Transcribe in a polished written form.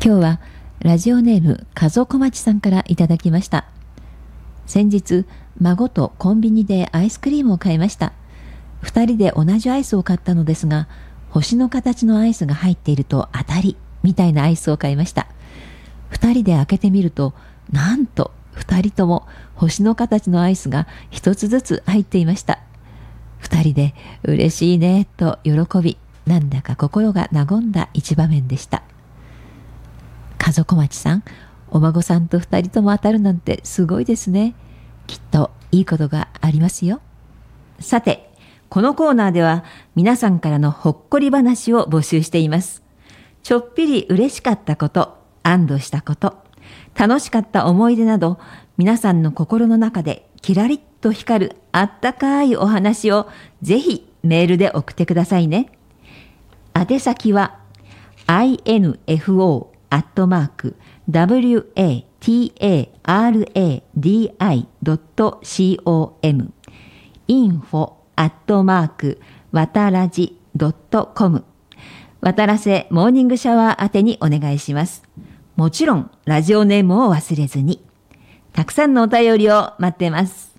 今日はラジオネームかぞこまちさんからいただきました。先日、孫とコンビニでアイスクリームを買いました。2人で同じアイスを買ったのですが、星の形のアイスが入っていると当たりみたいなアイスを買いました。2人で開けてみると、なんと2人とも星の形のアイスが1つずつ入っていました。2人で嬉しいねと喜び、なんだか心が和んだ一場面でした。かぞこまちさん、お孫さんと2人とも当たるなんてすごいですね。きっといいことがありますよ。さて、このコーナーでは皆さんからのほっこり話を募集しています。ちょっぴり嬉しかったこと、安堵したこと、楽しかった思い出など、皆さんの心の中でキラリッと光るあったかいお話をぜひメールで送ってくださいね。宛先は info@wataradi.com info@wataradi.com 渡らせモーニングシャワー宛てにお願いします。もちろんラジオネームを忘れずに。たくさんのお便りを待ってます。